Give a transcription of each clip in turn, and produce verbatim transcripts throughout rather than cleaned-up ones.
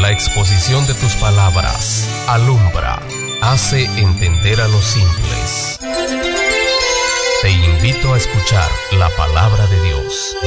La exposición de tus palabras alumbra, hace entender a los simples. Te invito a escuchar la palabra de Dios.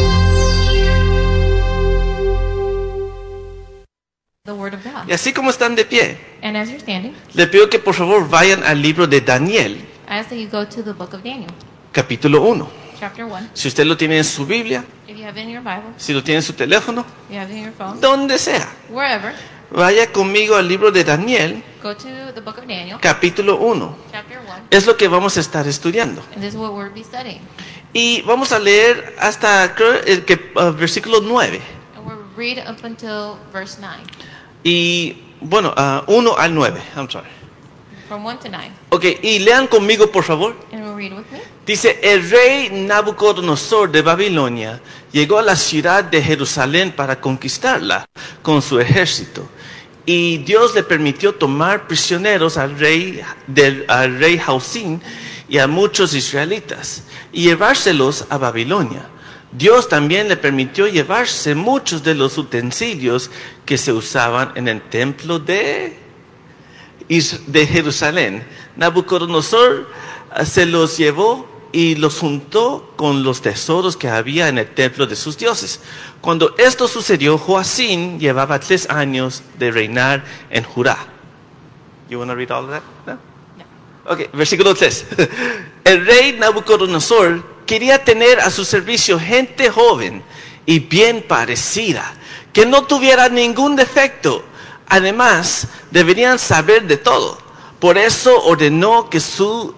The word of God. Y así como están de pie, And as you're standing, le pido que por favor vayan al libro de Daniel, I ask that you go to the book of Daniel, capítulo uno. chapter one. Si usted lo tiene en su Biblia, If you have it in your Bible, si lo tiene en su teléfono, if you have it in your phone, donde sea, wherever, vaya conmigo al libro de Daniel, go to the book of Daniel, capítulo uno. chapter one. Es lo que vamos a estar estudiando. And this is what we'll be studying. Y vamos a leer hasta creo, el que, uh, versículo nueve. And we'll read up until verse nine. Y bueno, uh, uno al nueve. I'm sorry. From one to nine. Ok, y lean conmigo por favor. And we'll read with me. Dice, el rey Nabucodonosor de Babilonia llegó a la ciudad de Jerusalén para conquistarla con su ejército. Y Dios le permitió tomar prisioneros al rey, del, al rey Jausín y a muchos israelitas y llevárselos a Babilonia. Dios también le permitió llevarse muchos de los utensilios que se usaban en el templo de, de Jerusalén. Nabucodonosor se los llevó y los juntó con los tesoros que había en el templo de sus dioses. Cuando esto sucedió, Joacín llevaba tres años de reinar en Judá. You want to read all of that? No? No. Ok, versículo tres. El rey Nabucodonosor quería tener a su servicio gente joven y bien parecida, que no tuviera ningún defecto. Además, deberían saber de todo. Por eso ordenó que su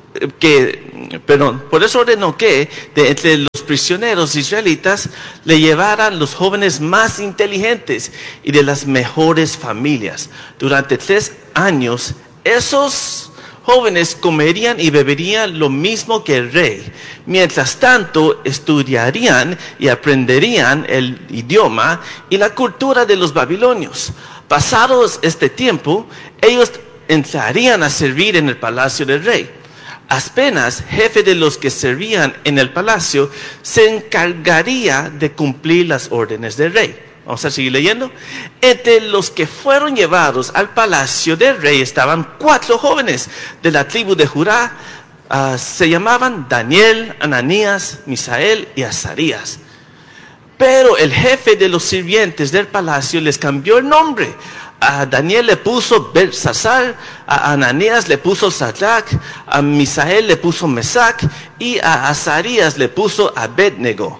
que perdón, por eso ordenó que de entre los prisioneros israelitas le llevaran los jóvenes más inteligentes y de las mejores familias. Durante tres años, esos jóvenes comerían y beberían lo mismo que el rey. Mientras tanto, estudiarían y aprenderían el idioma y la cultura de los babilonios. Pasados este tiempo, ellos entrarían a servir en el palacio del rey. Aspenas, jefe de los que servían en el palacio, se encargaría de cumplir las órdenes del rey. Vamos a seguir leyendo. Entre los que fueron llevados al palacio del rey estaban cuatro jóvenes de la tribu de Judá. Uh, se llamaban Daniel, Ananías, Misael y Azarías. Pero el jefe de los sirvientes del palacio les cambió el nombre. A Daniel le puso Belsasar, a Ananías le puso Sadrach, a Misael le puso Mesac y a Azarías le puso Abednego.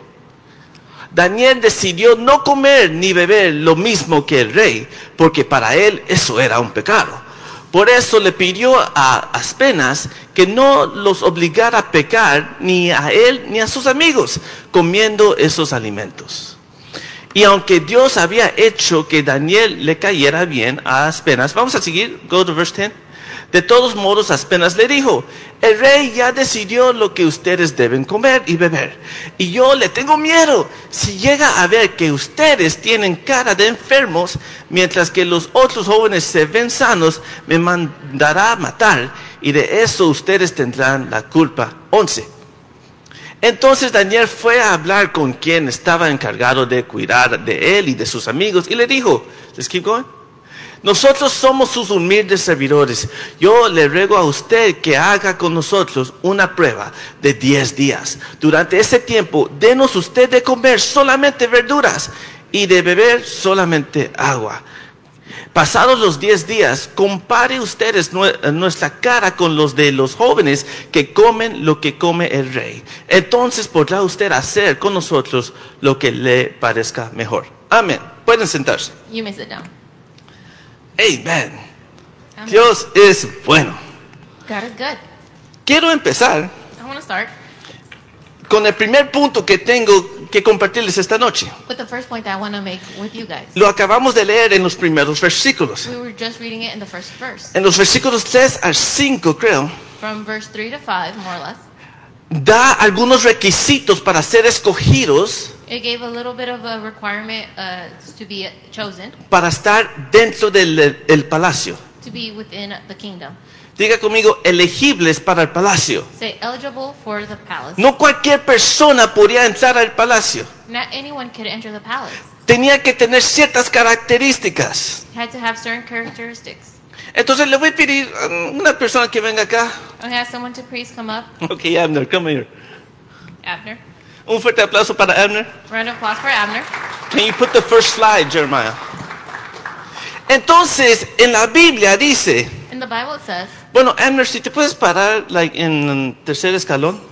Daniel decidió no comer ni beber lo mismo que el rey, porque para él eso era un pecado. Por eso le pidió a Aspenas que no los obligara a pecar ni a él ni a sus amigos comiendo esos alimentos. Y aunque Dios había hecho que Daniel le cayera bien a Aspenas, vamos a seguir, go to verse ten. De todos modos, Aspenas le dijo, el rey ya decidió lo que ustedes deben comer y beber. Y yo le tengo miedo. Si llega a ver que ustedes tienen cara de enfermos, mientras que los otros jóvenes se ven sanos, me mandará a matar. Y de eso ustedes tendrán la culpa. once. Entonces Daniel fue a hablar con quien estaba encargado de cuidar de él y de sus amigos y le dijo, let's keep going. Nosotros somos sus humildes servidores. Yo le ruego a usted que haga con nosotros una prueba de diez días. Durante ese tiempo, denos usted de comer solamente verduras y de beber solamente agua. Pasados los diez días, compare ustedes nuestra cara con los de los jóvenes que comen lo que come el rey. Entonces podrá usted hacer con nosotros lo que le parezca mejor. Amén. Pueden sentarse. You may sit down. Amen. Amen. Dios es bueno. God is good. Quiero empezar I want to start con el primer punto que tengo que compartirles esta noche. with the first point that I want to make with you guys. Lo acabamos de leer en los primeros versículos. We were just reading it in the first verse. En los versículos tres al cinco, creo, From verse three to five, more or less. da algunos requisitos para ser escogidos It gave a little bit of a requirement uh, to be chosen, para estar dentro del el palacio. to be within the kingdom. Diga conmigo, elegibles para el palacio. Say, eligible for the palace. No cualquier persona podía entrar al palacio. Not anyone could enter the palace. tenía que tener ciertas características. He had to have certain characteristics. Entonces le voy a pedir a una persona que venga acá. I'm going to ask someone to please come up. Ok, Abner, come here. Abner. Un fuerte aplauso para Abner. Round of applause for Abner. Can you put the first slide, Jeremiah? Entonces, en la Biblia dice, In the Bible it says, bueno, Abner, si te puedes parar like, en el tercer escalón.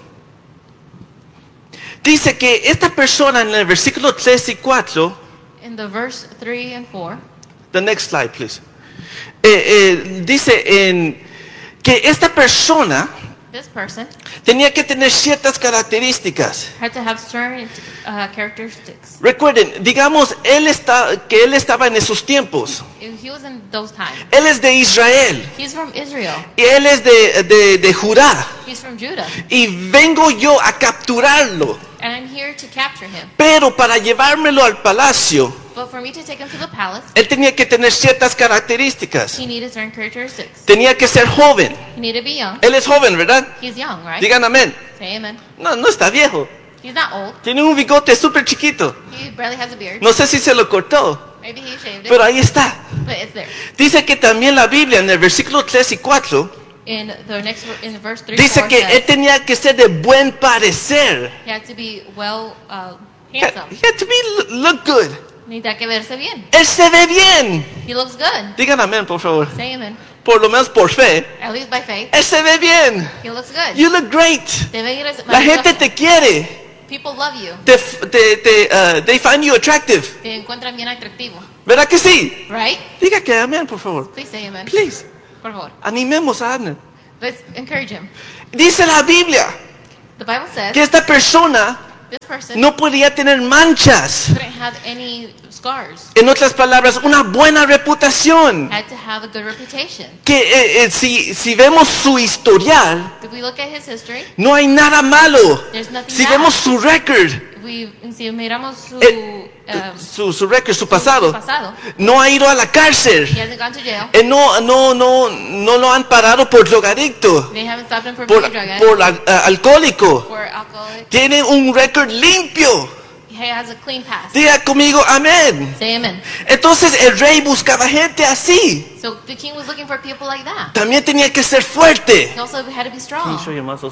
Dice que esta persona en el versículo tres y cuatro, in the verse three and four, the next slide, please. Eh, eh, dice en, que esta persona this person tenía que tener ciertas características. had to have certain uh, characteristics. Recuerden, digamos, él está, que él estaba en esos tiempos. If he was in those times. Él es de Israel He's from Israel. y él es de, de, de Judá. He's from Judah. Y vengo yo a capturarlo. And I'm here to capture him. Pero para llevármelo al palacio, But for me to take him to the palace, él tenía que tener ciertas características. he needed certain characteristics. Tenía que ser joven. He needed to be young. Él es joven, ¿verdad? He's young, right? Digan amén. Say amen. No, no está viejo. He's not old. Tiene un bigote súper chiquito. He barely has a beard. No sé si se lo cortó, Maybe he shaved it, pero ahí está. but it's there. Dice que también la Biblia en el versículo tres y cuatro In the next, ver- in verse three, dice four que él says, tenía que ser de buen parecer. he had to be well, uh, He had, handsome. he had to be, look good. Necesita que verse bien. Él se ve bien. He looks good. Digan amén, por favor. Say amen. Por lo menos por fe. At least by faith. Él se ve bien. He looks good. You look great. Te ven eres La gente maravilloso. te quiere. People love you. Te, te, te, uh, they find you attractive. Te encuentran bien atractivo. ¿Verdad que sí? Right? Diga que amén, por favor. Please say amen. Please. Por favor. Animemos a Abner. Let's encourage him. Dice la Biblia The Bible says que esta persona this person no podía tener manchas. couldn't have any scars. En otras palabras, una buena reputación. Had to have a good reputation. Que eh, eh, si, si vemos su historial, If we look at his history, no hay nada malo. there's nothing Si bad. vemos su record, If we, si miramos su, Eh, um, su, su record, su pasado, pasado, no ha ido a la cárcel. he hasn't gone to jail. Eh, no, no, no, no lo han parado por drogadicto, They haven't stopped him for por, being a drug addict, por ah, ah, alcohólico. for alcoholic. Tiene un récord limpio. He has a clean past. Diga conmigo, amén. Say amen. Entonces el rey buscaba gente así. So the king was looking for people like that. También tenía que ser fuerte. He also had to be strong. your muscles?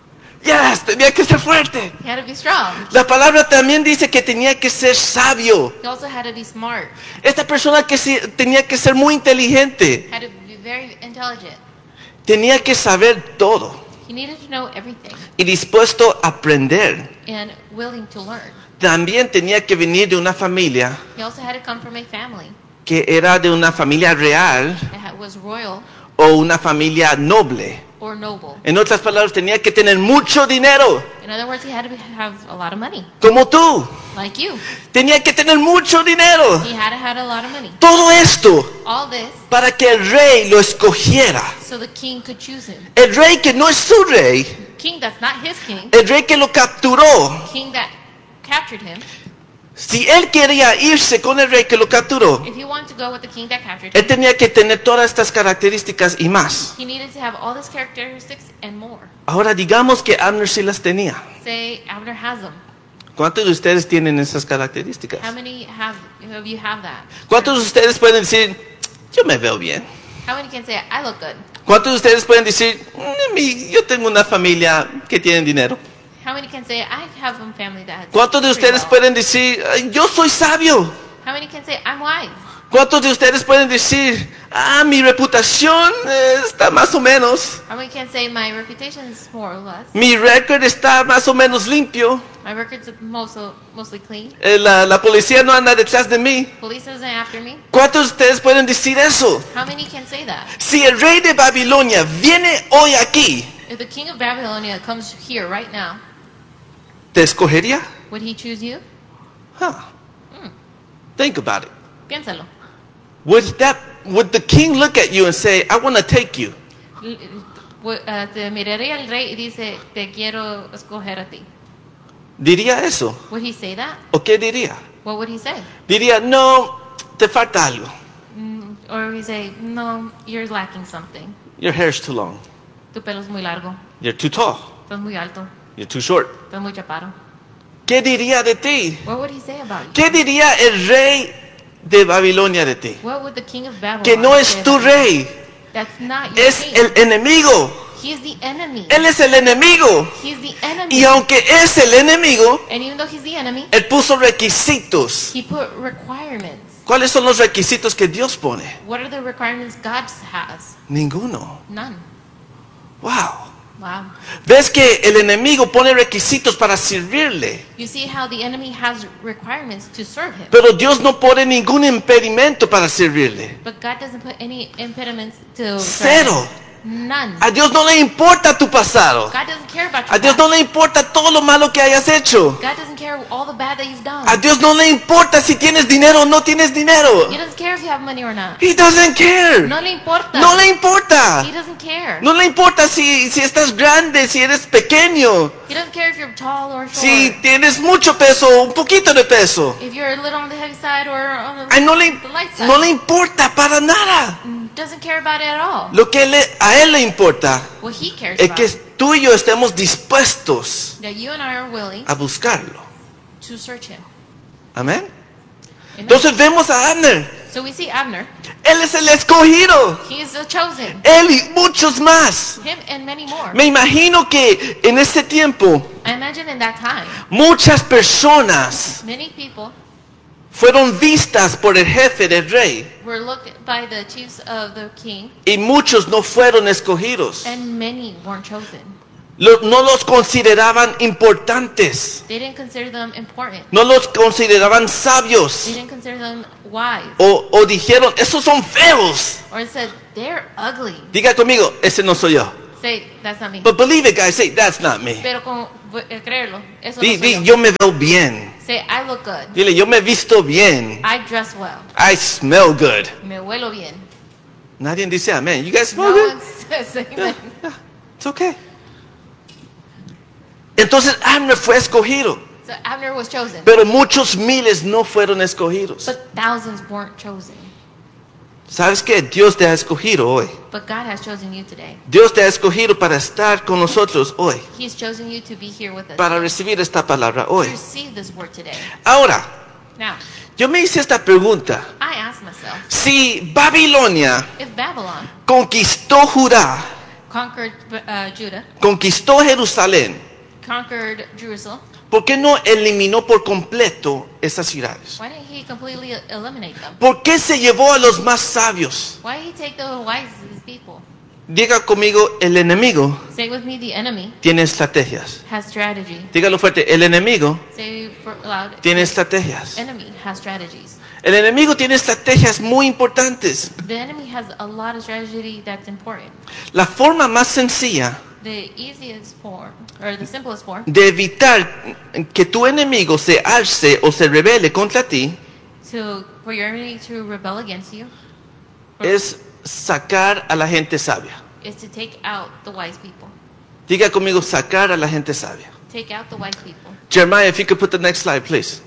Yes, tenía que ser fuerte. He had to be strong. La palabra también dice que tenía que ser sabio. He also had to be smart. Esta persona que sí, tenía que ser muy inteligente. Had to be very intelligent. Tenía que saber todo He needed to know everything y dispuesto a aprender. and willing to learn. También tenía que venir de una familia He also had to come from a family que era de una familia real that had- was royal o una familia noble. or noble. En otras palabras, tenía que tener mucho dinero, In other words, he had to be, have a lot of money, como tú. like you. Tenía que tener mucho dinero. He had to have a lot of money. Todo esto All this para que el rey lo escogiera. so the king could choose him. El rey que no es su rey, King that's not his king, el rey que lo capturó. king that captured him. Si él quería irse con el rey que lo capturó, If he wanted to go with the king that captured él him, tenía que tener todas estas características y más. he needed to have all these characteristics and more. Ahora digamos que Abner sí las tenía. Say, Abner has them. ¿Cuántos de ustedes tienen esas características? How many have of you have that? ¿Cuántos de ustedes pueden decir, yo me veo bien? How many can say, I look good? ¿Cuántos de ustedes pueden decir, "Mm, mi- yo tengo una familia que tiene dinero? How many can say, I have a family that has ¿Cuántos de pretty ustedes well?" pueden decir, "Ay, yo soy sabio"? How many can say, I'm wise? ¿Cuántos de ustedes pueden decir, ah, mi reputación eh, está más o menos? How many can say, my reputation is more or less? Mi récord está más o menos limpio. My record's most, mostly clean. Eh, la, la policía no anda detrás de mí. Police isn't after me. ¿Cuántos de ustedes pueden decir eso? How many can say that? Si el rey de Babilonia viene hoy aquí, If the king of Babylonia comes here right now, ¿te escogería? would he choose you? Huh. Think about it. Piénsalo. Would that would the king look at you and say, I want to take you? L- w- uh, te miraría el rey y dice, te quiero escoger a ti. ¿Diría eso? Would he say that? ¿O qué diría? What would he say? Diría, no, te falta algo. Mm, or would he say, no, you're lacking something. Your hair's too long. Tu pelo es muy largo. You're too tall. Estás muy alto. You're too short. Estás muy chaparro. ¿Qué diría de ti? What would he say about you? ¿Qué diría el rey de Babilonia de ti? What would the king of Babylon Que no say es tu about you? rey, That's not your es king. el enemigo. He's the enemy. Él es el enemigo. He's the enemy. Y aunque es el enemigo, And even though he's the enemy, él puso requisitos. he put requirements. ¿Cuáles son los requisitos que Dios pone? What are the requirements God has? Ninguno. None. Wow. Wow. ¿Ves que el enemigo pone requisitos para servirle? You see how the enemy has requirements to serve him. Pero Dios no pone ningún impedimento para servirle. But God doesn't put any impediments to serve Cero. him. None. A Dios no le importa tu pasado. God doesn't care about your A Dios past. no le importa todo lo malo que hayas hecho. God doesn't care all the bad that you've done. A Dios no le importa si tienes dinero o no tienes dinero. He doesn't care if you have money or not. He doesn't care. No le importa. No le importa. He doesn't care. No le importa si, si estás grande, si eres pequeño, He doesn't care if you're tall or short. si tienes mucho peso o un poquito de peso. If you're a little on the heavy side or on the, A él no le, the light side. no le importa para nada. Doesn't care about it at all. Lo que le- a él le importa What he cares es about que tú y yo estemos dispuestos that you and I are willing a buscarlo. to search him. Amén. Amen. Entonces vemos a Abner. So we see Abner. Él es el escogido. He is the chosen. Él y muchos más. Him and many more. Me imagino que en ese tiempo I imagine in that time, muchas personas many people fueron vistas por el jefe del rey were looked by the chiefs of the king, y muchos no fueron escogidos. and many weren't chosen. Lo- no los consideraban importantes. They didn't consider them important. No los consideraban They sabios. didn't consider them wise. O, o dijeron, esos son feos. Or it said, they're ugly. Diga conmigo, ese no soy yo. Say, that's not me. But believe it, guys. Say, that's not me. Pero con eh, creerlo, eso Di, no soy di, yo. yo me veo bien. Say, I look good. Dile, yo me visto bien. I dress well. I smell good. Me huelo bien. Nadie dice amén. You guys smell No good? one says Yeah, amen. yeah, it's okay. Entonces Abner fue escogido, So Abner was chosen. pero muchos miles no fueron escogidos. But thousands weren't chosen. ¿Sabes qué? Dios te ha escogido hoy. But God has chosen you today. Dios te ha escogido para estar con nosotros hoy, He's chosen you to be here with us. para recibir esta palabra To hoy. receive this word today. Ahora, Now, yo me hice esta pregunta. I ask myself, Si Babilonia if Babylon conquistó Judá, conquered uh, Judah, conquistó Jerusalén, conquered Jerusalem, ¿por qué no eliminó por completo esas ciudades? why didn't he completely eliminate them? ¿Por qué se llevó a los más sabios? Why did he take the wisest people? Diga conmigo, el enemigo Say with me, the enemy tiene estrategias. has strategy. Dígalo fuerte, el enemigo Say for loud, tiene estrategias. enemy has strategies. El enemigo tiene estrategias muy importantes. The enemy has a lot of strategy that's important. La forma más sencilla The easiest form, or the simplest form, de evitar que tu enemigo se alce o se rebele contra ti to for your enemy to rebel against you es sacar a la gente sabia. is to take out the wise people. Diga conmigo, sacar a la gente sabia. Take out the wise people. Jeremiah, if you could put the next slide, please.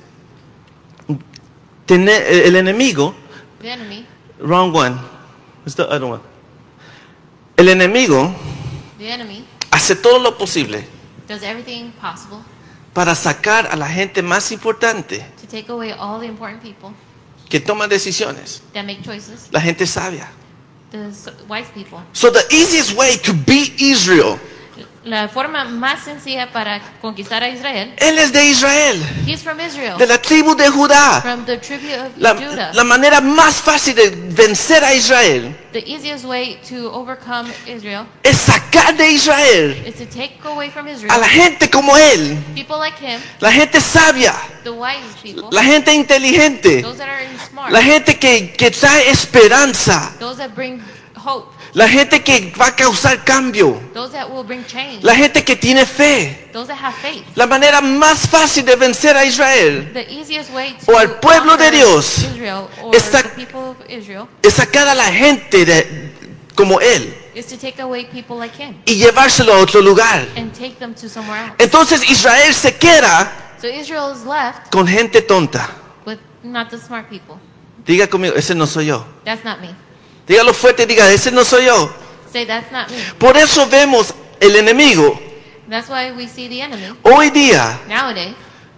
Tener- el enemigo, The enemy, wrong one. What's the other one? El enemigo the enemy hace todo lo posible does everything possible para sacar a la gente más importante to take away all the important people que toma decisiones, that make choices, la gente sabia. the s- wise people. So the easiest way to beat Israel, La forma más sencilla para conquistar a Israel, él es de Israel, he's from Israel, de la tribu de Judá. from the tribe of La, Judah. la manera más fácil de vencer a Israel The easiest way to overcome Israel es sacar de Israel is to take away from a Israel la gente como él, people like him, la gente sabia, the wise people, la gente inteligente, those that are smart, la gente que, que trae esperanza, those that bring hope, la gente que va a causar cambio, those that will bring change, la gente que tiene fe. those that have faith. La manera más fácil de vencer a Israel The easiest way to o al pueblo de conquer Dios Israel or está- the people of Israel es sacar a la gente de, como él is to take away people like him y llevárselo a otro lugar. and take them to somewhere else. Entonces Israel se queda So Israel is left con gente tonta. with not the smart people. Diga conmigo, ese no soy yo. That's not me. Dígalo fuerte, diga, ese no soy yo. Say that's not me. Por eso vemos el enemigo That's why we see the enemy hoy día nowadays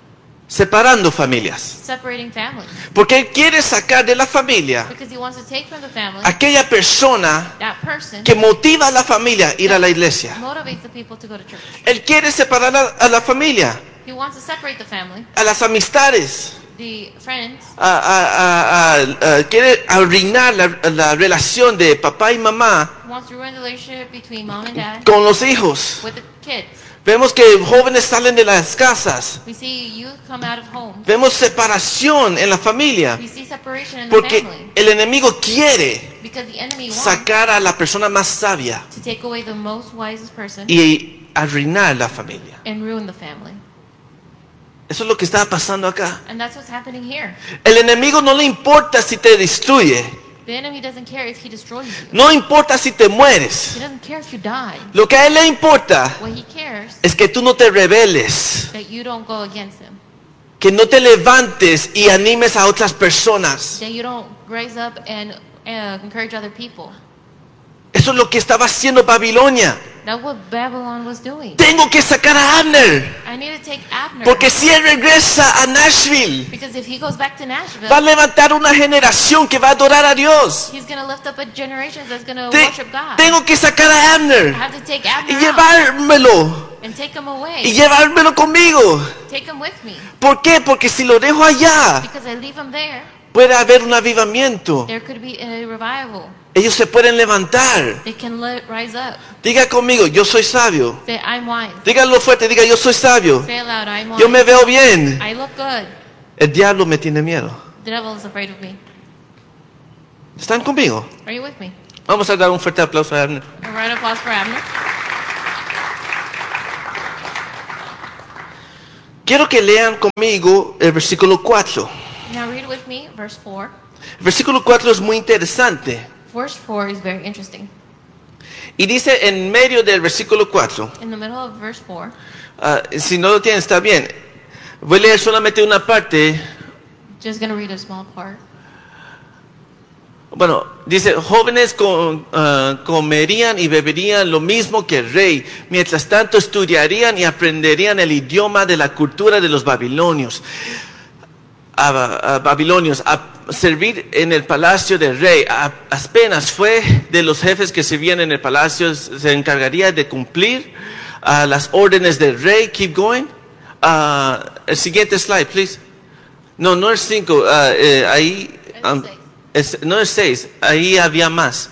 separando familias. separating families. Porque Él quiere sacar de la familia Because he wants to take from the family aquella persona that person que motiva a la familia a ir a la iglesia. motivates the people to go to church. Él quiere separar a, a la familia, He wants to separate the family, a las amistades. the friends. A, a- a- a- a- quiere arruinar la, la relación de papá y mamá He wants to ruin the relationship between mom and dad con los hijos. with the kids. Vemos que jóvenes salen de las casas. We see youth come out of home. Vemos separación en la familia. We see separation in the Porque family. el enemigo quiere Because the enemy wants sacar a la persona más sabia to take away the most wisest person y arruinar la familia. and ruin the family. Eso es lo que está pasando acá. And that's what's happening here. El enemigo no le importa si te destruye. The enemy doesn't care if he destroys you. No importa si te mueres. He doesn't care if you die. Lo que a él le importa What he cares es que tú no te rebeles. that you don't go against him. Que no te levantes y animes a otras personas. That you don't rise up and uh, encourage other people. Eso es lo que estaba haciendo Babilonia. That's what Babylon was doing. Tengo que sacar a Abner. I need to take Abner. Porque si él regresa a Nashville, Because if he goes back to Nashville, va a levantar una generación que va a adorar a Dios. he's going to lift up a generation that's going to Te- worship God. tengo que sacar a I Abner have to take y Abner out llevármelo. and take him Y away. llevármelo conmigo. Take him with me. ¿Por qué? Porque si lo dejo allá, Because I leave him there, puede haber un avivamiento. there could be a revival. Ellos se pueden levantar. They can li- rise up. Diga conmigo, yo soy sabio. Say, I'm wise. Dígalo fuerte, diga, yo soy sabio. Say it loud, I'm wise. Yo me veo bien. I look good. El diablo me tiene miedo. The devil is afraid of me. ¿Están conmigo? Are you with me? Vamos a dar un fuerte aplauso a Abner. A round of applause for Abner. Quiero que lean conmigo el versículo cuatro. Now read with me verse four. El versículo cuatro es muy interesante. Verse four is very interesting. Y dice en medio del versículo cuatro, In the middle of verse four, ah, si no lo tienen está bien. Voy a leer solamente una parte. just going to read a small part. Bueno, dice, jóvenes con- ah, comerían y beberían lo mismo que el rey. Mientras tanto estudiarían y aprenderían el idioma de la cultura de los babilonios. A, a babilonios, a servir en el palacio del rey. A- apenas fue de los jefes que servían en el palacio, se encargaría de cumplir ah, las órdenes del rey. Keep going. Ah, el siguiente slide, please. No, no es cinco. ah, eh, ahí, Es um, seis. es- no es seis. Ahí había más.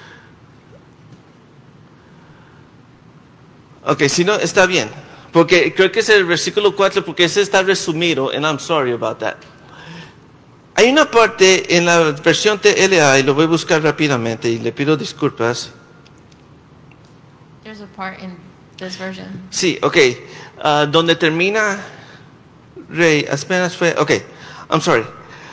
Ok, si no, está bien. Porque creo que es el versículo cuatro, porque ese está resumido, and I'm sorry about that. Hay una parte en la versión T L A, y lo voy a buscar rápidamente, y le pido disculpas. There's a part in this version. Sí, ok. ah, donde termina Rey, apenas fue. Ok, I'm sorry.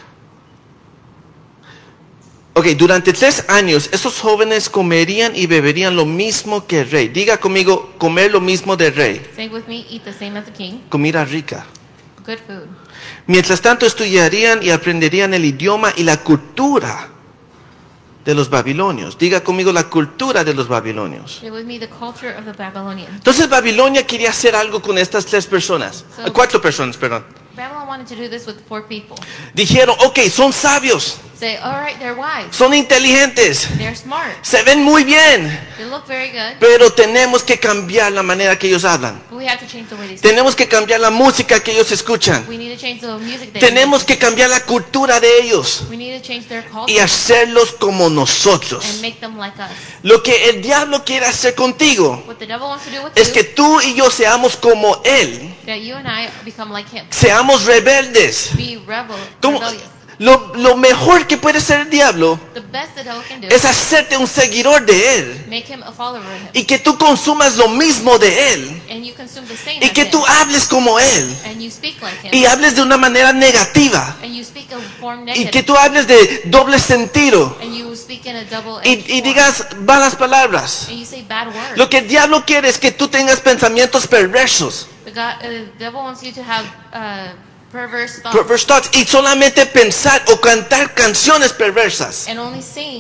Ok, durante tres años, esos jóvenes comerían y beberían lo mismo que el rey. Diga conmigo, comer lo mismo del rey. Say with me, eat the same as the king. Comida rica. Good food. Mientras tanto estudiarían y aprenderían el idioma y la cultura de los babilonios. Diga conmigo la cultura de los babilonios. Say with me the culture of the Babylonians. Entonces Babilonia quería hacer algo con estas tres personas. So- Cuatro personas, perdón. Babylon wanted to do this with four people. Dijeron, ok, son sabios, Say, all right, they're wise. son inteligentes, They're smart. se ven muy bien, They look very good. pero tenemos que cambiar la manera que ellos hablan. But we have to change the way they speak. Tenemos que cambiar la música que ellos escuchan. We need to change the music they Tenemos listen que cambiar la cultura de ellos to. We need to change their y culture hacerlos como nosotros. and make them like us. Lo que el diablo quiere hacer contigo What the devil wants to do with es you, que tú y yo seamos como él, that you and I become like him. seamos rebeldes. Be rebel, Como- rebellious. lo, lo mejor que puede hacer el diablo The best the devil can do es hacerte un seguidor de él make him a follower of him. y que tú consumas lo mismo de él And you consume the same y as que him. tú hables como él And you speak like him. y hables de una manera negativa And you speak a form y negative. que tú hables de doble sentido And you speak in a double y, edged y digas malas palabras. And you say bad words. Lo que el diablo quiere es que tú tengas pensamientos perversos, The, God, uh, the devil wants you to have uh, perverse thoughts perverse thoughts, y solamente pensar o cantar canciones perversas. and only sing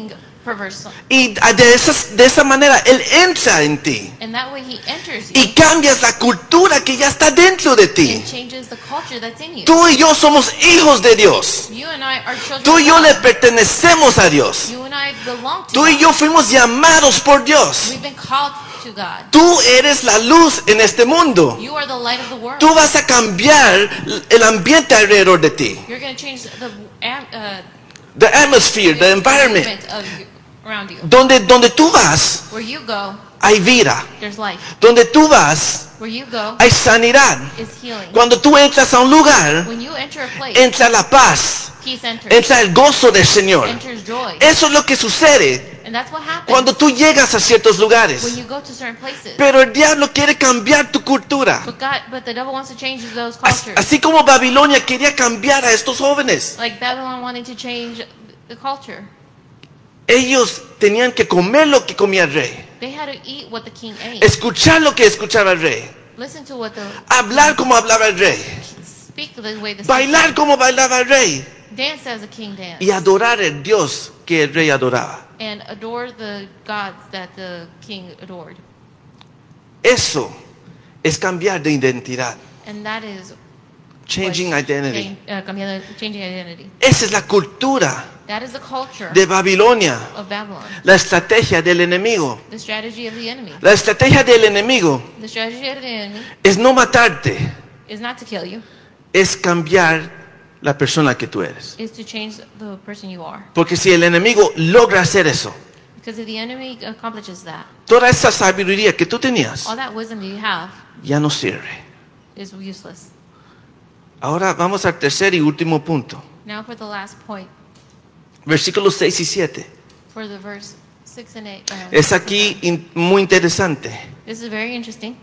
perverse. Y de, esas, de esa manera Él entra en ti. And that way he enters you. Y cambias la cultura que ya está dentro de ti. And changes the culture that's in you. Tú y yo somos hijos de Dios. You and I are children Tú y yo of le God. pertenecemos a Dios. You and I belong to Tú y God. yo fuimos llamados por Dios. We've been called to God. Tú eres la luz en este mundo. You are the light of the world. Tú vas a cambiar el ambiente alrededor de ti. You're going to change the am- uh, The atmosphere, the environment. of you, around you. Donde, donde tú vas, Where you go, hay vida. there's life. Donde tú vas, Where you go hay sanidad. is healing. Cuando tú entras a un lugar, When you enter a place, entra la paz, peace enters. entra el gozo del Señor. Enters joy. Eso es lo que sucede And that's what happens cuando tú llegas a ciertos when lugares. you go to certain places. Pero el diablo quiere cambiar tu cultura. But God, but the devil wants to change those As- cultures. Así como Babilonia quería cambiar a estos jóvenes. Like Babylon wanted to change the culture. Ellos tenían que comer lo que comía el rey. They had to eat what the king ate. Escuchar lo que escuchaba el rey. Listen to what the Hablar como hablaba el rey. speak the way the Bailar como bailaba el rey. dance as the king danced. Y adorar el Dios que el rey adoraba. And adore the gods that the king adored. Eso es cambiar de identidad. And that is Changing what identity. change- uh, cambiando- changing identity. Esa es la cultura That is the culture de Babilonia. of Babylon. La estrategia del enemigo. The strategy of the enemy. La estrategia del enemigo The strategy of the enemy es no matarte. is not to kill you, Es cambiar la persona que tú eres. is to change the person you are. Porque si el enemigo logra hacer eso, Because if the enemy accomplishes that, toda esa sabiduría que tú tenías all that wisdom that you have ya no sirve. is useless. Ahora vamos al tercer y último punto. Now for the last point, Versículos seis y siete. for the verse six and eight. uh, Es six and aquí seven. in- muy interesante. This is very interesting.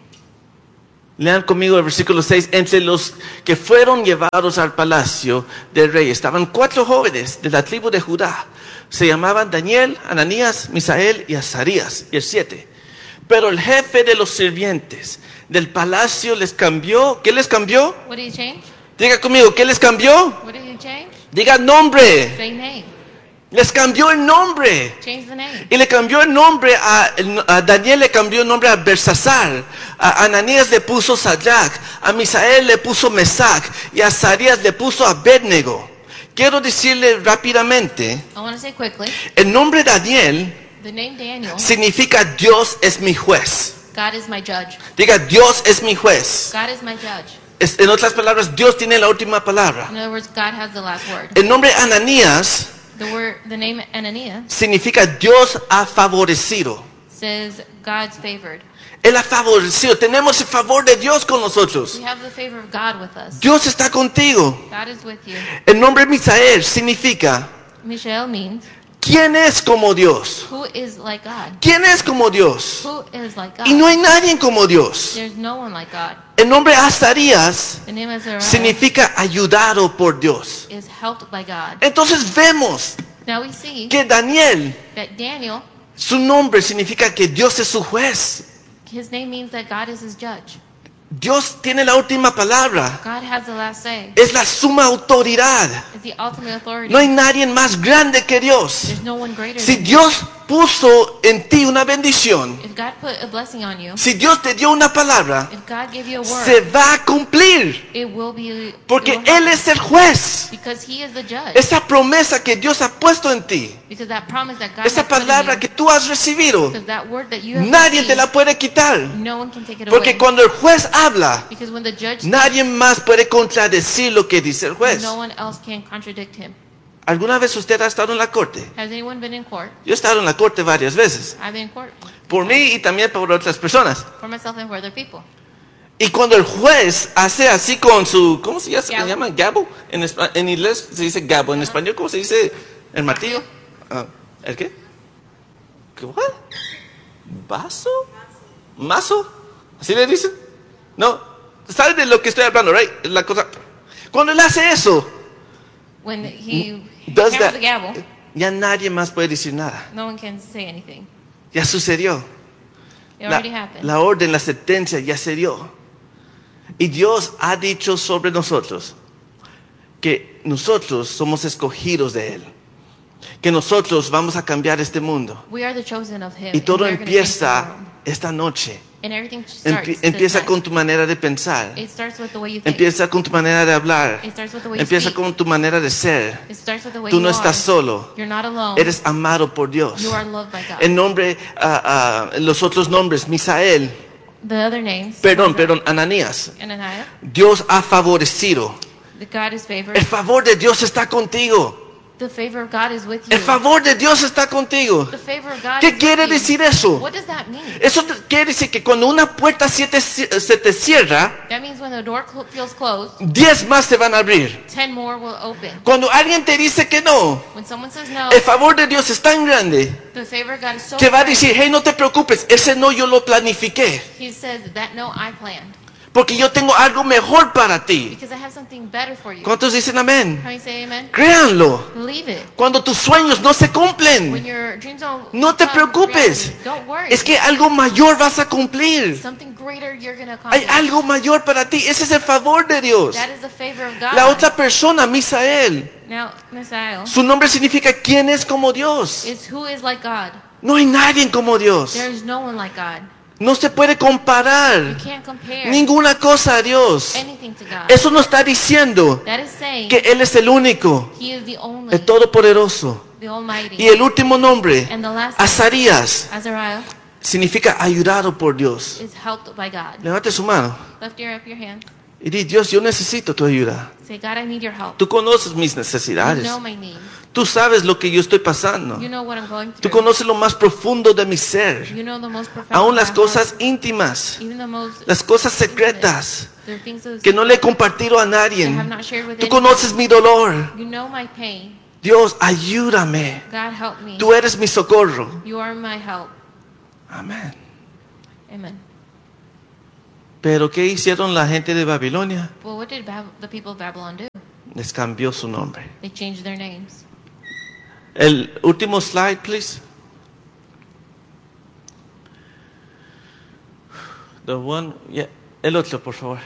Lean conmigo el versículo seis. Entre los que fueron llevados al palacio del rey estaban cuatro jóvenes de la tribu de Judá. Se llamaban Daniel, Ananías, Misael y Azarías. Y el siete. Pero el jefe de los sirvientes del palacio les cambió. ¿Qué les cambió? What did he change? Diga conmigo, ¿qué les cambió? What did he change? Diga nombre. Say name. Les cambió el nombre. Change the name. Y le cambió el nombre a, a Daniel, le cambió el nombre a Belsasar, a Ananías le puso Sadrach, a Misael le puso Mesac y a Azarías le puso Abednego. Quiero decirle rápidamente, I want to say quickly, el nombre Daniel the name Daniel, significa Dios es mi juez. God is my judge. Diga, Dios es mi juez. God is my judge. Es- en otras palabras, Dios tiene la última palabra. In other words, God has the last word. El nombre Ananías The word, the name Ananias significa Dios ha favorecido. says God's favored. Él ha favorecido. Tenemos el favor de Dios con nosotros. We have the favor of God with us. Dios está contigo. God is with you. El nombre Misael significa Michelle means ¿quién es como Dios? who is like God. ¿Quién es como Dios? Who is like God? Y no hay nadie como Dios. There's no one like God. El nombre Azarías The name of Azariah significa ayudado por Dios. is helped by God. Entonces vemos Now we see que Daniel, that Daniel, su nombre significa que Dios es su juez. his name means that God is his judge. Dios tiene la última palabra. God has the last say. Es la suma autoridad. It's the ultimate authority. No hay nadie más grande que Dios. There's no one greater Si than Dios puso en ti una bendición, you. If God put a blessing on you, si Dios te dio una palabra, if God gave you a word, se va a cumplir. it will be Porque it will Él happen. es el juez. Because he is the judge. Esa promesa que Dios ha puesto en ti, Because that promise that God esa has put in palabra you, que tú has recibido, because that word that you have nadie te received, la puede quitar. no one can take it Porque away. cuando el juez habla, Because when the judge nadie más puede contradecir lo que dice el juez. no one else can contradict him. ¿Alguna vez usted ha estado en la corte? Has anyone been in court? Yo he estado en la corte varias veces. I've been in court Por mí y también por otras personas. for myself and for other people. Y cuando el juez hace así con su, ¿cómo se llama? ¿Se Gavel. llama? Gabo. En, espa- en inglés se dice gabo. En español, ¿cómo se dice? El martillo. Ah, ¿El qué? ¿Qué? What? ¿Vaso? ¿Mazo? ¿Así le dicen? No. ¿Sabes de lo que estoy hablando, right? La cosa. Cuando él hace eso, When he does hammers that, the gavel, ya nadie más puede decir nada. no one can say anything. Ya sucedió. It La, already happened. la orden, la sentencia ya se dio. Y Dios ha dicho sobre nosotros que nosotros somos escogidos de Él. que nosotros vamos a cambiar este mundo. We are the chosen of Him. Y todo and we are gonna change the empieza world. esta noche. And everything starts Empie- this empieza night. con tu manera de pensar. It starts with the way you think. Empieza con tu manera de hablar. It starts with the way you Empieza speak. con tu manera de ser. It starts with the way Tú you no are. estás solo. You're not alone. Eres amado por Dios. You are loved by God. El nombre, ah, ah, los otros nombres, Misael, The other names. perdón, was, uh, perdón, Ananías. Ananias. Dios ha favorecido. The God is favored. El favor de Dios está contigo. The favor of God is with you. El favor de Dios está contigo. The favor of God ¿Qué is quiere with you. decir eso? What does that mean? Eso te- quiere decir que cuando una puerta se te, se te cierra, That means when the door cl- feels closed, diez más se van a abrir. ten more will open. Cuando alguien te dice que no, When someone says no, el favor de Dios es tan grande the favor of God is so que va a great. decir, hey, no te preocupes, ese no yo lo planifiqué, He says that no, I planned. porque yo tengo algo mejor para ti. Because I have something better for you. ¿Cuántos dicen amén? How you say amen? Créanlo. Believe it. Cuando tus sueños no se When cumplen, your dreams don't no te become preocupes. reality, don't worry. Es que algo mayor vas a cumplir. Something greater you're going to Hay accomplish. algo mayor para ti. Ese es el favor de Dios. That is the favor of God. La otra persona, Misael, Now, Messiah su nombre significa quién es como Dios. is who is like God. No hay nadie como Dios. There is no one like God. No se puede You comparar can't compare ninguna cosa a Dios. anything to God. Eso no está diciendo That is saying que Él es el único, He is the only, el todopoderoso. the Almighty. Y el último nombre, And the last name, Azarías, Azariah, significa ayudado por Dios. is helped by God. Levante su mano Lift your up your hand. y di, Dios, yo necesito tu ayuda. Say, God, I need your help. Tú conoces mis You necesidades. know my needs. Tú sabes lo que yo estoy pasando. You know what I'm going Tú through. conoces lo más profundo de mi ser. You know the most profound Aún of las my cosas heart. íntimas, Even the most las cosas secretas the things of que no le he compartido a nadie. I have not shared with Tú anyone. conoces mi dolor. You know my pain. Dios, ayúdame. God, help me. Tú eres mi socorro. You are my help. Amén. Amen. Pero ¿qué hicieron la gente de Babilonia? Well, what did Bab- the people of Babylon do? Les cambió su nombre. They changed their names. El último slide, please. The one, yeah. El otro, por favor.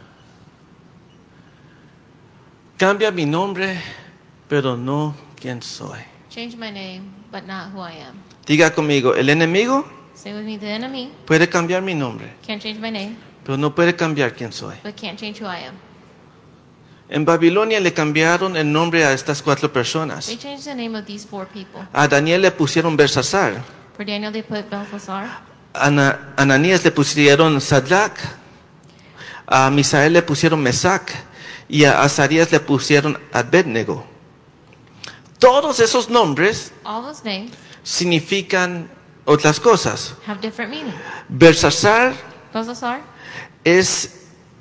Cambia mi nombre, pero no quién soy. Change my name, but not who I am. Diga conmigo, el enemigo Say with me, the enemy puede cambiar mi nombre, can't change my name, pero no puede cambiar quién soy. but can't change who I am. En Babilonia le cambiaron el nombre a estas cuatro personas. They changed the name of these four people. A Daniel le pusieron Belsasar. For Daniel, they put Belshazzar. A Ana- Ananías le pusieron Sadrach. A Misael le pusieron Mesac. Y a Azarías le pusieron Abednego. Todos esos nombres All those names significan otras cosas. have different meanings. Belsasar Belshazzar es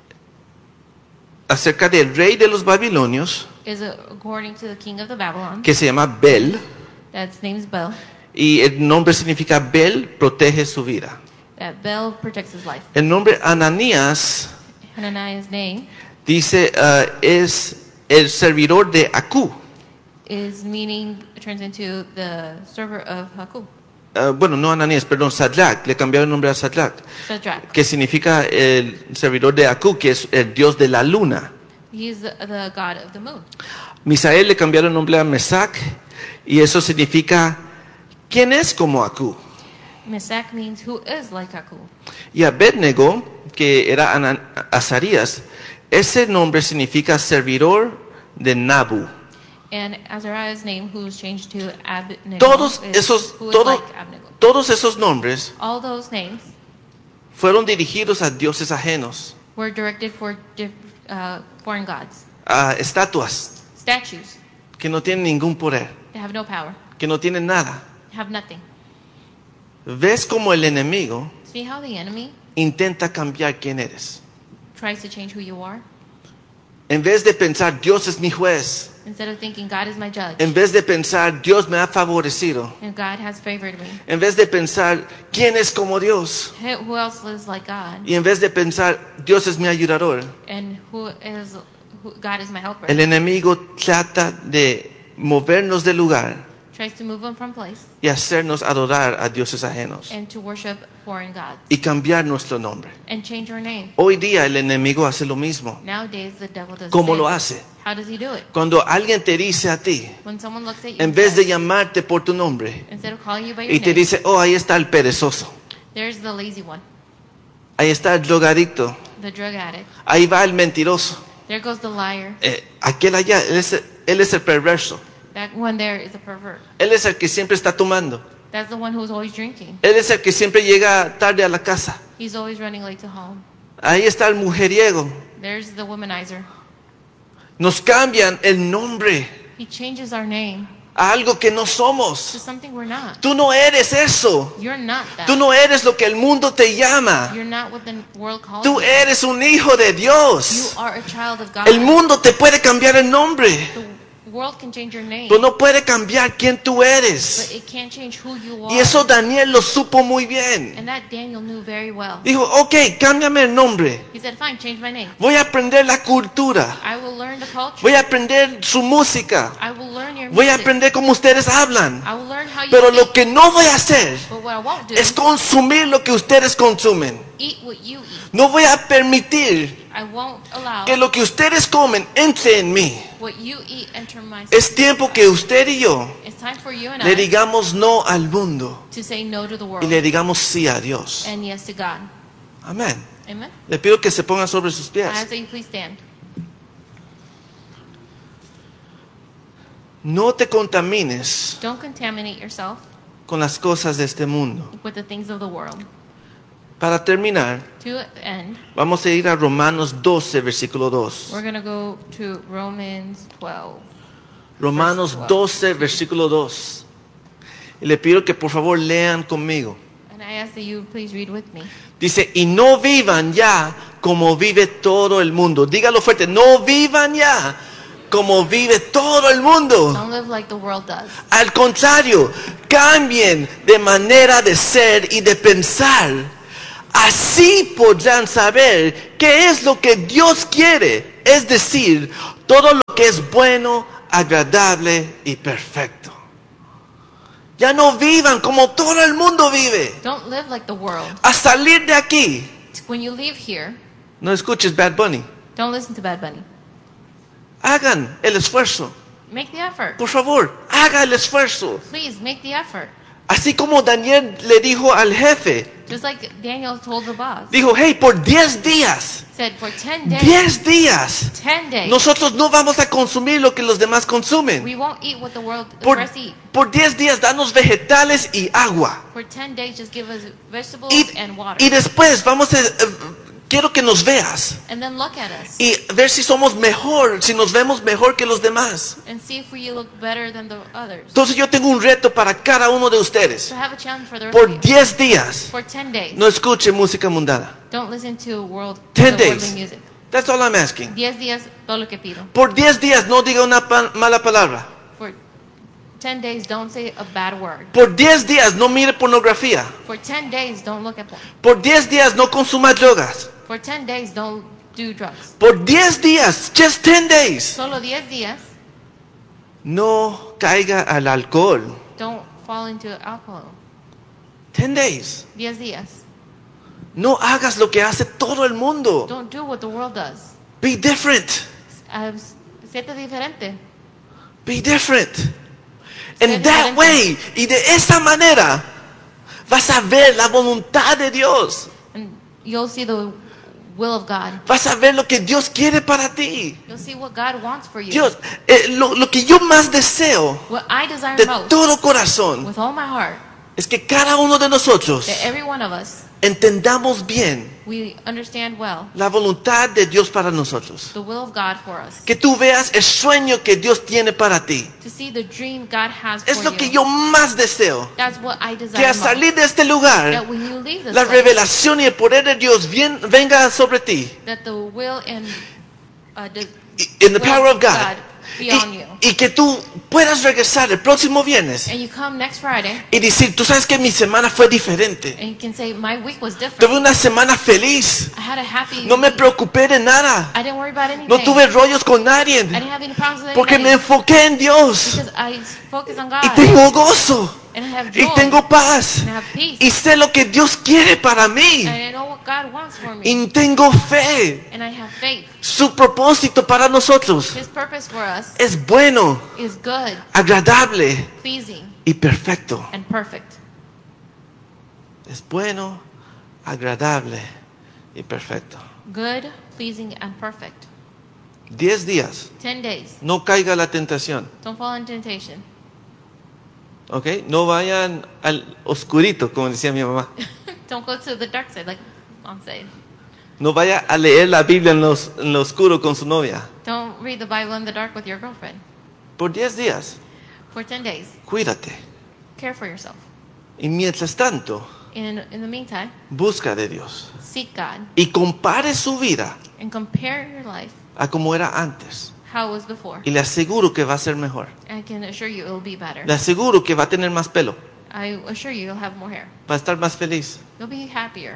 acerca del rey de los babilonios, is uh, according to the king of the Babylon. que se llama Bel. That's name is Bel. Y el nombre significa Bel protege su vida. That Bel protects his life. El nombre Ananías Hananiah's name dice uh, es el servidor de Acú. is meaning turns into the server of Haku, Uh, bueno, no Ananías, perdón, Sadrach. Le cambiaron el nombre a Sadrach, Shadrach. que significa el servidor de Acú, que es el dios de la luna. He's the, the god of the moon. Misael le cambiaron el nombre a Mesac, y eso significa ¿quién es como Acú? Mesak means who is like Haku. Y Abednego, que era Ana- Azarías, ese nombre significa servidor de Nabu. And Azariah's name, who's changed to Abednego, Todos is esos, who is todo- like Abednego. todos esos nombres All those names fueron dirigidos a dioses ajenos, were directed for diff, uh, foreign gods, a estatuas statues que no tienen ningún poder, that have no power, que no tienen nada. have nothing. ¿Ves cómo el enemigo See how the enemy intenta cambiar quién eres? tries to change who you are? En vez de pensar, Dios es mi juez. Instead of thinking God is my judge En vez de pensar, Dios me ha favorecido. and God has favored me. En vez de pensar, ¿quién es como Dios? Who who else lives like God? Y en vez de pensar, Dios es mi ayudador. And who is who, God is my helper? El enemigo trata de movernos del lugar tries to move them from place y hacernos adorar a dioses ajenos and to worship foreign gods y cambiar nuestro nombre. and change our name. Hoy día el enemigo hace lo mismo. Nowadays, the devil does the ¿Cómo same. lo hace? How does he do it? Cuando alguien te dice a ti, When someone looks at you en and vez de says, llamarte por tu nombre, instead of calling you by your y te name, dice, oh, ahí está el perezoso, there's the lazy one, ahí está el drogadicto, the drug addict. ahí va el mentiroso, There goes the liar. eh, aquel allá, él es, él es el perverso, That one there is a pervert. él es el que siempre está tomando, That's the one who's always drinking. él es el que siempre llega tarde a la casa, He's always running late to home. ahí está el mujeriego. There's the womanizer. Nos cambian el nombre He changes our name a algo que no to somos. something we're not. Tú no eres eso. You're not that. Tú no eres lo que el mundo te llama. You're not what the world calls Tú you. eres un hijo de You Dios. are a child of God. El mundo te puede cambiar el nombre, The world can change your name, pero no puede cambiar quién tú eres. but it can't change who you are. Y eso Daniel lo supo muy bien. And that Daniel knew very well. Dijo, ok, cámbiame el nombre. He said, fine, change my name. Voy a aprender la cultura. I will learn the culture. Voy a aprender su música. I will learn your Voy a music. aprender cómo ustedes hablan. I will learn how you Pero speak. lo que no voy a hacer But what I won't do es consumir lo que ustedes consumen. eat what you eat. No voy a permitir I won't allow que lo que ustedes comen entre en mí. what you eat enter my soul. Es tiempo que usted y yo It's time for you and le I digamos no al mundo to say no to the y world le digamos sí a Dios. and yes to God. Amén. Amen. Le pido que se pongan sobre sus I pies. ask that you please stand. No te contamines Don't contaminate yourself con las cosas de este mundo. with the things of the world. Para terminar, To end, vamos a ir a Romanos doce, versículo dos. we're going to go to Romans twelve. Romanos doce, versículo dos. Y le pido que por favor lean conmigo. And I ask that you please read with me. Dice, y no vivan ya como vive todo el mundo. Dígalo fuerte, no vivan ya como vive todo el mundo. Don't live like the world does. Al contrario, cambien de manera de ser y de pensar. Así podrán saber qué es lo que Dios quiere, es decir, todo lo que es bueno, agradable y perfecto. Ya no vivan como todo el mundo vive. Don't live like the world. A salir de aquí, When you leave here, no escuches Bad Bunny. don't listen to Bad Bunny. Hagan el esfuerzo. Make the effort. Por favor, haga el esfuerzo. Please make the effort. Así como Daniel le dijo al jefe, Just like Daniel told the boss. dijo, hey, por diez días, Said for ten days. diez días, ten days. nosotros no vamos a consumir lo que los demás consumen. We won't eat what the world the Por, rest eat. por diez días, danos vegetales y agua. For ten days, just give us vegetables Y, and water. y después vamos a, eh, quiero que nos veas And then look at us y ver si somos mejor, si nos vemos mejor que los demás. and see if we look better than the others. Entonces yo tengo un reto para cada uno de ustedes. So have a challenge for the rest of Por you. diez días, For ten days, no escuche música mundana. don't listen to world ten the days. worldly music. That's all I'm asking. Diez días, todo lo que pido. Por diez días no diga una pa- mala palabra. For ten days, don't say a bad word. Por diez días no mire pornografía. For ten days, don't look at porn. Por diez días no consuma drogas. For ten days, don't do drugs. Por diez días, just ten days, Solo diez días, no caiga al alcohol. don't fall into alcohol. ten days. Diez días, No hagas lo que hace todo el mundo. don't do what the world does. Be different. Uh, Siete diferente. Be different. And Sé that diferente. way, y de esa manera, vas a ver la voluntad de Dios. And you'll see the will of God. Vas a ver lo que Dios quiere para ti. You'll see what God wants for you. Dios, eh, lo, lo que yo más deseo What I desire de most, todo corazón with all my heart, es que cada uno de nosotros that every one of us, entendamos bien we understand well la voluntad de Dios para nosotros. the will of God for us. Que tú veas el sueño que Dios tiene para ti. To see the dream God has Es for lo you. que yo más deseo. That's what I Que desire al most. salir de este That lugar, when you leave this la place, revelación y el poder de Dios bien- venga sobre ti. that the will and uh, the In the will power of God, be Y, on you. y que tú puedas regresar el próximo viernes And you come next Friday y decir, tú sabes que mi semana fue diferente. and you can say, my week was Tuve different. una semana feliz. I had a happy No me week. preocupé de nada. I didn't worry about anything. No tuve rollos con nadie. I didn't have any problems with Porque me anybody. enfoqué en Dios. Because I focus on God. Y tengo gozo. And I have joy. Y tengo paz. And I have peace. Y sé lo que Dios quiere para mí. And I know what God wants for me. Y tengo fe. And I have faith. Su propósito para nosotros His purpose for us es bueno, is good, agradable pleasing, y perfecto. and perfect. Es bueno, agradable y perfecto. Good, pleasing, and perfect. Diez días. Ten days. No caiga la tentación. Don't fall in temptation. ¿Ok? No vayan al oscurito, como decía mi mamá. Don't go to the dark side, like Mom said. No vaya a leer la Biblia en, los, en lo oscuro con su novia. Don't read the Bible in the dark with your girlfriend. Por diez días, For ten days. cuídate. Care for yourself. Y mientras tanto, In, in the meantime, busca de Dios. seek God Y compare su vida and compare your life a como era antes. how it was before. Y le aseguro que va a ser mejor. I can assure you it will be better. Le aseguro que va a tener más pelo. I assure you you'll have more hair. Va a estar más feliz. You'll be happier.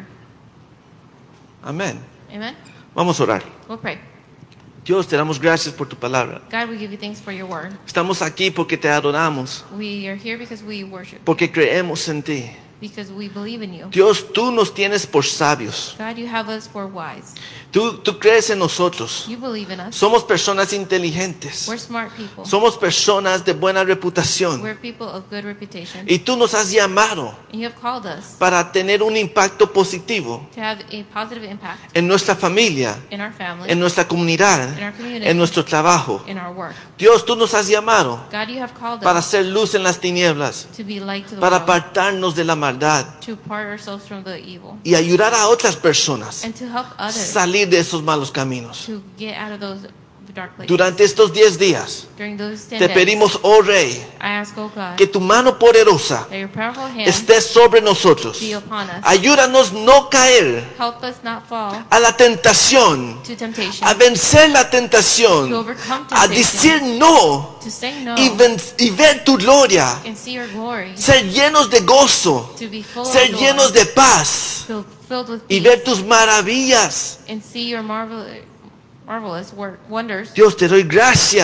Amén. Amen? Vamos a orar. We'll pray. Dios, te damos gracias por tu palabra. God, we give you thanks for your word. Estamos aquí porque te adoramos, We are here because we worship, porque creemos en ti. because we believe in you. Dios, tú nos tienes por sabios. God, you have us for wise. Tú, tú crees en nosotros. You believe in us. Somos personas inteligentes. We're smart people. Somos personas de buena reputación. We're people of good reputation. Y tú nos has llamado And you have called us para tener un impacto positivo to have a positive impact en nuestra familia, in our family, en nuestra comunidad, in our community, en nuestro trabajo. in our work. Dios, tú nos has llamado God, you have called para us ser luz en las tinieblas, to be light to the para world, apartarnos de la maldad to part ourselves from the evil, y ayudar a otras personas and to help others salir de esos malos caminos. to get out of those dark places. Durante estos diez días, During those ten te days, pedimos, oh Rey, I ask, oh God, que tu mano poderosa that your powerful hand esté sobre nosotros. be upon us. Ayúdanos no caer Help us not fall a la tentación, to temptation, a vencer la to tentación, overcome a temptation, decir no to say no, y, ven- y ver tu gloria, and see your glory, ser llenos de gozo, to be full ser of llenos joy, de paz filled, filled with y peace, ver tus maravillas. and see your marvel, marvelous work, wonders. Dios, te doy gracias